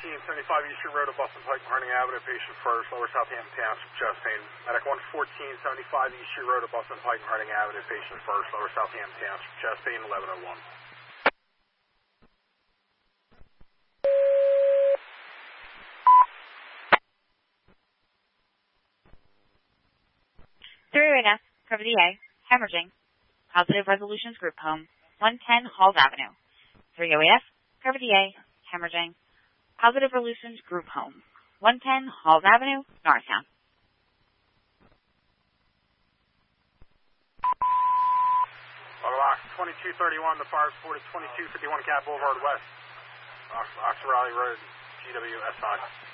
1475 Eastern Road of Boston Pike, Harding Avenue, patient first, Lower Southampton Township, chest pain. Medic 11475 Eastern Road of Boston Pike, Harding Avenue, patient first, Lower Southampton Township, chest pain, 1101. Enough, cover the A, hemorrhaging, Positive Resolutions Group Home, 110 Halls Avenue. 30AF, cover the A, hemorrhaging, Positive Resolutions Group Home, 110 Halls Avenue, Norristown. Box 2231, the fire report is 2251 Cap Boulevard West, Oxford Raleigh Road, GWS5.